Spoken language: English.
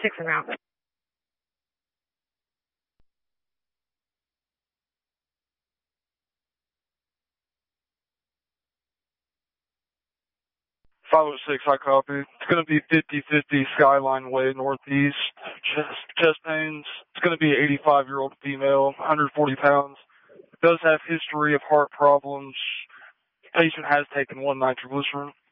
506 en route. 506, I copy. It's going to be 5050 Skyline Way, northeast. Chest pains. It's going to be an 85-year-old female, 140 pounds. Does have history of heart problems. Patient has taken one nitroglycerin.